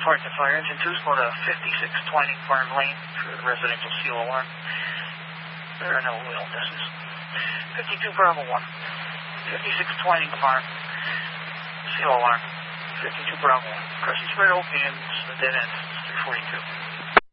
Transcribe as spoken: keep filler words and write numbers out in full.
report to fire. Engine two's go to fifty-six twenty Farm Lane for the residential seal alarm. There are no wheel misses. fifty-two Bravo one. fifty-six twenty Farm. Seal alarm. fifty-two Bravo one. Crossing spread opens, the dead end. three forty-two.